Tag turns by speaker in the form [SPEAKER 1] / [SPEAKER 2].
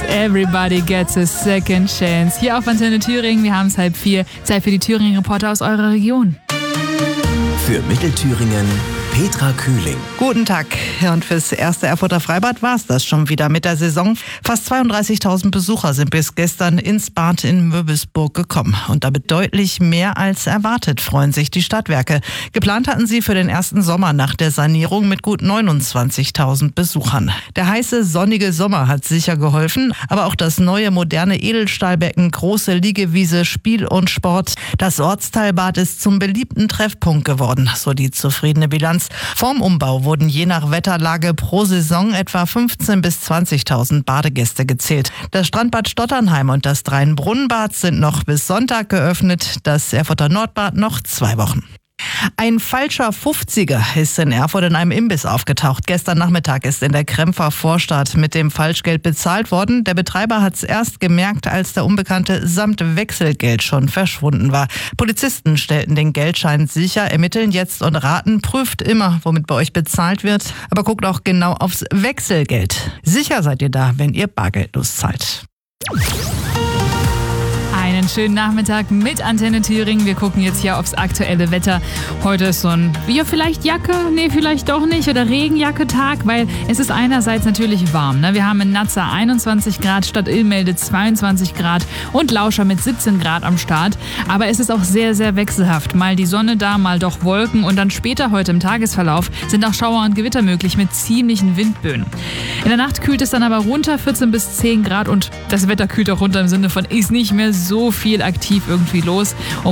[SPEAKER 1] Everybody gets a second chance. Hier auf Antenne Thüringen, wir haben es 3:30. Zeit für die Thüringen-Reporter aus eurer Region.
[SPEAKER 2] Für Mittelthüringen Petra Kühling.
[SPEAKER 3] Guten Tag. Und fürs erste Erfurter Freibad war es das schon wieder mit der Saison. Fast 32.000 Besucher sind bis gestern ins Bad in Möbelsburg gekommen. Und damit deutlich mehr als erwartet, freuen sich die Stadtwerke. Geplant hatten sie für den ersten Sommer nach der Sanierung mit gut 29.000 Besuchern. Der heiße, sonnige Sommer hat sicher geholfen. Aber auch das neue, moderne Edelstahlbecken, große Liegewiese, Spiel und Sport. Das Ortsteilbad ist zum beliebten Treffpunkt geworden, so die zufriedene Bilanz. Vorm Umbau wurden je nach Wetterlage pro Saison etwa 15.000 bis 20.000 Badegäste gezählt. Das Strandbad Stotternheim und das Dreinbrunnenbad sind noch bis Sonntag geöffnet, das Erfurter Nordbad noch 2 Wochen. Ein falscher 50er ist in Erfurt in einem Imbiss aufgetaucht. Gestern Nachmittag ist in der Krempfer Vorstadt mit dem Falschgeld bezahlt worden. Der Betreiber hat es erst gemerkt, als der Unbekannte samt Wechselgeld schon verschwunden war. Polizisten stellten den Geldschein sicher, ermitteln jetzt und raten, prüft immer, womit bei euch bezahlt wird. Aber guckt auch genau aufs Wechselgeld. Sicher seid ihr da, wenn ihr bargeldlos zahlt.
[SPEAKER 1] Einen schönen Nachmittag mit Antenne Thüringen. Wir gucken jetzt hier aufs aktuelle Wetter. Heute ist so ein, vielleicht Jacke, vielleicht doch nicht, oder Regenjacke-Tag, weil es ist einerseits natürlich warm. Ne? Wir haben in Nazza 21 Grad, Stadtilmelde 22 Grad und Lauscher mit 17 Grad am Start. Aber es ist auch sehr, sehr wechselhaft. Mal die Sonne da, mal doch Wolken und dann später heute im Tagesverlauf sind auch Schauer und Gewitter möglich mit ziemlichen Windböen. In der Nacht kühlt es dann aber runter, 14 bis 10 Grad und das Wetter kühlt auch runter im Sinne von ist nicht mehr so viel aktiv irgendwie los.